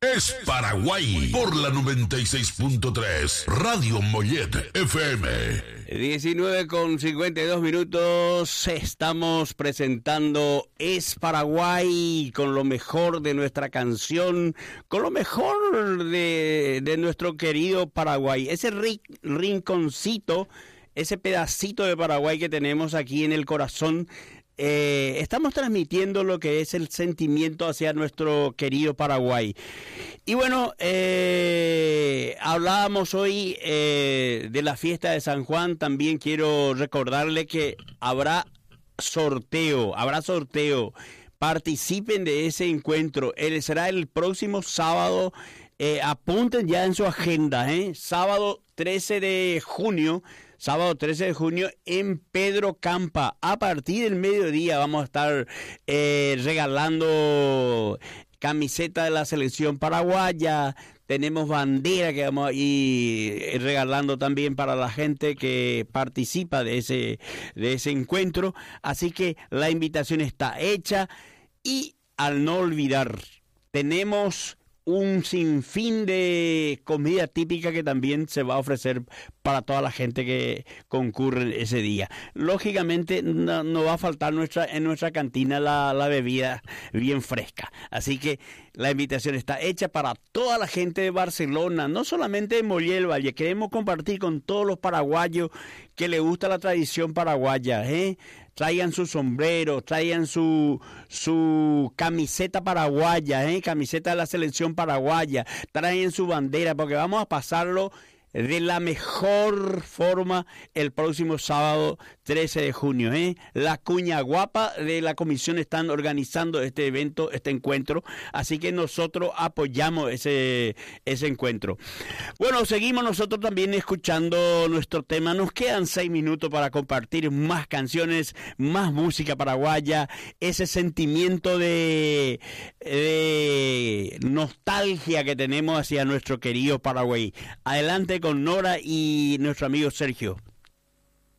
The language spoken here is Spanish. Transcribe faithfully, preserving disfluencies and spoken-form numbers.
Es Paraguay por la noventa y seis punto tres Radio Mollet F M. diecinueve con cincuenta y dos minutos. Estamos presentando Es Paraguay con lo mejor de nuestra canción, con lo mejor de, de nuestro querido Paraguay. Ese ri, rinconcito, ese pedacito de Paraguay que tenemos aquí en el corazón. Eh, estamos transmitiendo lo que es el sentimiento hacia nuestro querido Paraguay. Y bueno, eh, hablábamos hoy eh, de la fiesta de San Juan. También quiero recordarle que habrá sorteo, habrá sorteo. Participen de ese encuentro. Él será el próximo sábado. Eh, apunten ya en su agenda, ¿eh? Sábado trece de junio. Sábado trece de junio en Pedro Campa. A partir del mediodía vamos a estar eh, regalando camiseta de la selección paraguaya. Tenemos bandera que vamos a ir regalando también para la gente que participa de ese, de ese encuentro. Así que la invitación está hecha. Y al no olvidar, tenemos un sinfín de comida típica que también se va a ofrecer para toda la gente que concurre ese día. Lógicamente no, no va a faltar nuestra, en nuestra cantina la, la bebida bien fresca. Así que la invitación está hecha para toda la gente de Barcelona, no solamente de Mollet Valle. Queremos compartir con todos los paraguayos que les gusta la tradición paraguaya, ¿eh? Traigan su sombrero, traigan su, su camiseta paraguaya, ¿eh? Camiseta de la selección paraguaya, traigan su bandera, porque vamos a pasarlo de la mejor forma el próximo sábado trece de junio, ¿eh? La cuña guapa de la comisión están organizando este evento, este encuentro, así que nosotros apoyamos ese, ese encuentro. Bueno, seguimos nosotros también escuchando nuestro tema. Nos quedan seis minutos para compartir más canciones, más música paraguaya, ese sentimiento de, de nostalgia que tenemos hacia nuestro querido Paraguay. Adelante con Nora y nuestro amigo Sergio.